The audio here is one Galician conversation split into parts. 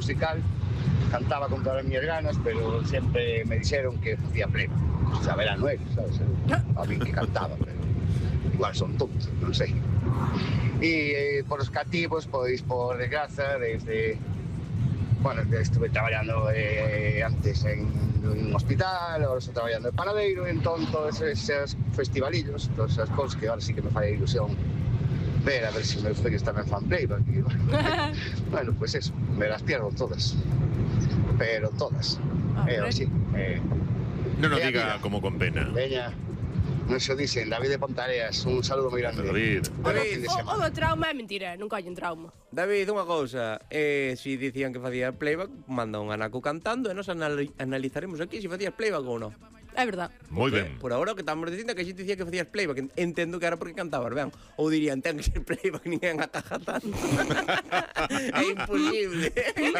musical, cantaba con todas as miñas ganas, pero sempre me dixeron que facía playback. Xa verán eles, sabes? A mí que cantaba, pero igual son tontos, non sei. E por os cativos, pois, por desgraza, desde... Bueno, estuve traballando antes en un hospital, ahora estou traballando de panadeiro, entón todos esos festivalillos, todas esas cosas que ahora sí que me fai ilusión ver, a ver si meus fillos tamén fan playback. Bueno, pues eso, me las pierdo todas, pero todas. Sí, non o diga como con pena. Veña, non se o dicen, David de Pontareas, un saludo moi grande. David. O do trauma é mentira, non collen trauma. David, unha cousa, si dicían que facía playback, manda un anaco cantando e nos analizaremos aquí se facías playback ou non. É verdad. Moi ben. Por agora o que estamos dicindo é que a xente dicía que facías playback, entendo que era porque cantabas, ben. Ou dirían, ten que ser playback, ninguén ataja tanto. É imposible.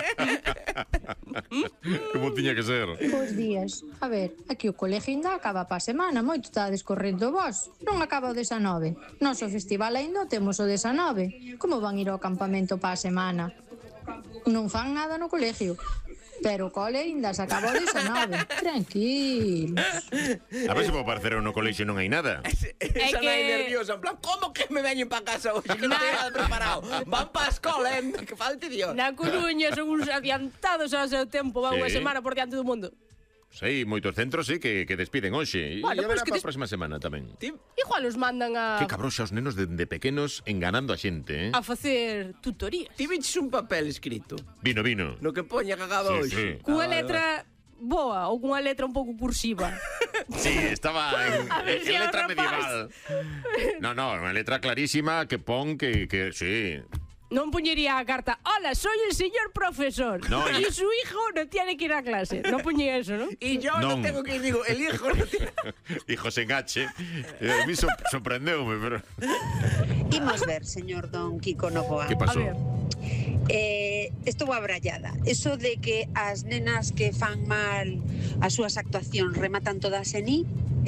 Como tiña que ser. Bos días. A ver, aquí o colegio ainda acaba pa semana, moito estades correndo vos. Non acaba o 19. Noso festival ainda temos o 19. Como van ir ao campamento pa semana? Non fan nada no colegio. Pero o cole ainda se acaba o 19. Tranquilos. A ver se vou parecer no colexio non hai nada. Esa nai nerviosa, en plan, como que me veñen pa casa hoxe? Que non teño nada preparado. Van pa escola, que falte Dios. Na Coruña son uns adiantados ao seu tempo, van unha Sí. semana por diante do mundo. Sei, moitos centros sí que despiden hoxe. Bueno, E pois haberá que para a próxima semana tamén. Igual os mandan a Que cabrón xa os nenos de pequenos enganando a xente, a facer tutorías. Ti viches un papel escrito Vino. no que poña cagado Sí, hoxe. sí. Cunha letra boa ou cunha letra un pouco cursiva. Sí, estaba A ver en si é letra rapaz. medieval. No, unha letra clarísima que pon que sí. Non poñería a carta, hola, soy el señor profesor No, y su hijo no tiene que ir a clase. Non poñía eso, ¿no? Y yo no Non. tengo que ir, digo, el hijo no tiene... Hijos en H. A mí sorprendeume, pero... Imos ver, señor don Kiko Novoa. Que pasou? A ver. Estou abrallada. Eso de que as nenas que fan mal as súas actuacións rematan todas en I,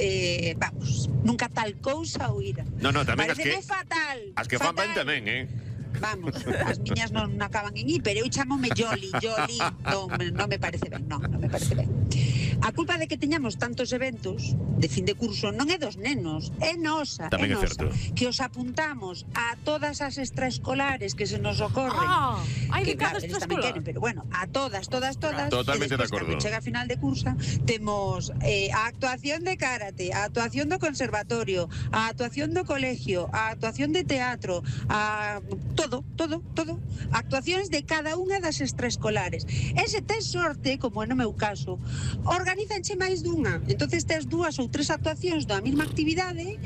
vamos, nunca tal cousa ou ira. No, tamén as Pareceme que... fatal. As que fan ben fatal. tamén, Vamos, as miñas non acaban en I, pero eu chamome Jolly, non me parece ben, non me parece ben. A culpa de que teñamos tantos eventos de fin de curso non é dos nenos, é nosa, Tamén é nosa. certo. Que os apuntamos a todas as extraescolares que se nos ocorren. Hai de Que cada claro, eles tamén extraescolar. queren, pero bueno, a todas. Totalmente e de despois, acordo. cando chega a final de cursa, temos a actuación de karate, a actuación do conservatorio, a actuación do colegio, a actuación de teatro, a todo. Actuacións de cada unha das extraescolares. E se tes sorte, como é no meu caso, organízanche máis dunha. Entonces tes 2 ou 3 actuacións da mesma actividade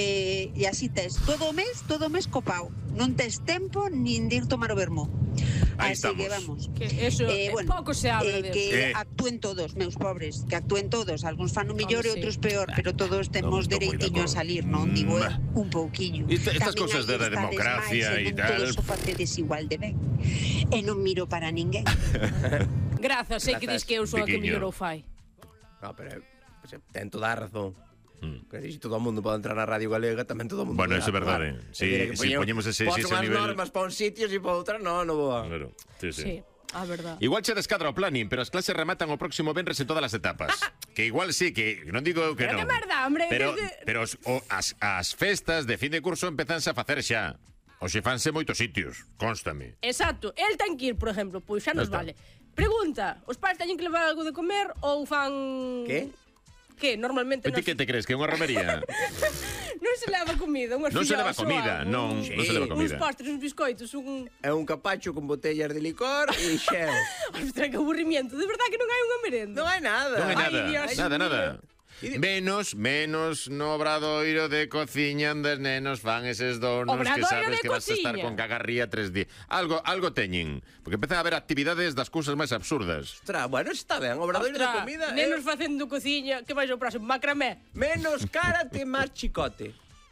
e así tes todo o mes copao. Non tes tempo nin de ir tomar o vermú. Aí Así que estamos. vamos. Que eso, pouco se habla de que actúen todos, meus pobres, que actúen todos. Algúns fan o millor e sí. outros peor, pero todos temos estou moi de dereitiño a acordo. salir, non? Digo, un pouquiño. Estas Tamén cousas hai da estades democracia máis, e non tal. todos o facedes igual de ben. E non miro para ninguén. Grazas, sei que dis que eu sou a que Piquiño. mellor o fai. No, pero ten toda a razón. Que se todo o mundo pode entrar na Radio Galega, tamén todo o mundo. Bueno, pode eso é verdade. actuar. Sí, É dicir, que si poñemos ese nivel... normas para un sitio e para outra, non boa. Claro, sí. Sí, a verdad. Igual che descadra o planning, pero as clases rematan o próximo venres en todas as etapas. Que igual sí, que non digo eu que Pero non. que merda, hombre, Pero as festas de fin de curso empezanse a facer xa. Oxe fanse moitos sitios, constame. Exacto, el ten que ir, por exemplo, pois xa nos Ya está. vale. Pregunta, os pais teñen que levar algo de comer ou fan... Que? Que normalmente E ti que te crees, que é unha romería? non se leva comida, unhas Non se leva filloas ou comida, algo, non se leva Uns comida. postres, uns biscoitos, un... É un capacho con botellas de licor e xeo. Ostras, que aburrimiento, de verdad que non hai unha merenda. Non hai nada. Non hai Ai, nada, Dios nada. mío. Menos no obradoiro de cociña onde os nenos fan eses donos que Obradoiro sabes de que vas a estar cociña. con cagarría 3 días. Algo teñen, porque empezan a haber actividades das cousas máis absurdas. Ostras, bueno, está ben, obradoiro de Ostras, comida. nenos facendo cociña, que vais ao próximo? Macramé. Menos karate, máis chicote.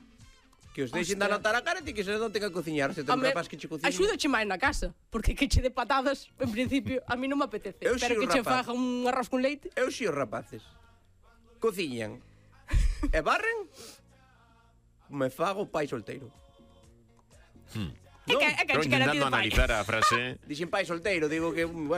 Que os deixen de Ostras. anotar a karate que se non ten que cociñar. Se ten un Home, rapaz que che cociña. axúdache máis na casa, porque que che de patadas, en principio, a mí non me apetece. Eu Pero si que o che rapaz. faja un arroz con leite. Eu si os rapaces cociñan e barren, me fago pai solteiro. É que Estou che quera intentando ti de pai. analizar a frase. Dixen pai solteiro, digo que, bueno,